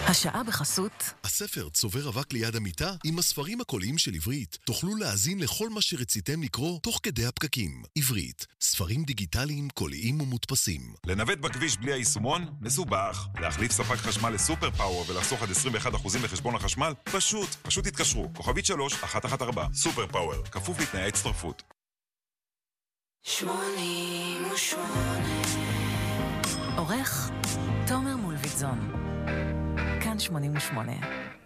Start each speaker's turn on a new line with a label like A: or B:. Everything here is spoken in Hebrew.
A: השעה בחסות
B: הספר צובר אבק ליד המיטה עם הספרים הקוליים של עברית. תוכלו להאזין לכל מה שרציתם לקרוא תוך כדי הפקקים. עברית, ספרים דיגיטליים קוליים ומודפסים.
C: לנווט בכביש בלי היישומון? מסובך. להחליף ספק חשמל לסופר פאוור ולחסוך עד 21% בחשבון החשמל? פשוט תתקשרו. כוכבית 3114. סופר פאוור. כפוף לתנאי ההצטרפות.
A: 88 עורך תומר מולביטזון. כאן 88.